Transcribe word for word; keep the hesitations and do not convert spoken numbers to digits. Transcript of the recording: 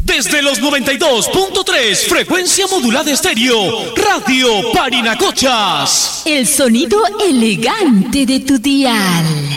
Desde los noventa y dos punto tres, frecuencia modulada estéreo, Radio Parinacochas. El sonido elegante de tu dial.